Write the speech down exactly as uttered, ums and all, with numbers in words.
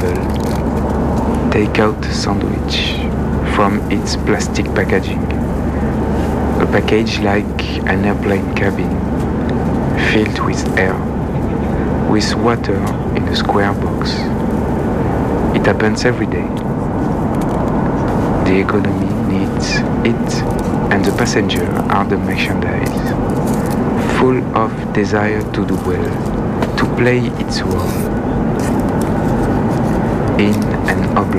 travel, take out a sandwich from its plastic packaging. A package like an airplane cabin, filled with air, with water in a square box. It happens every day. The economy needs it, and the passenger are the merchandise, full of desire to do well, to play its role in an obligation.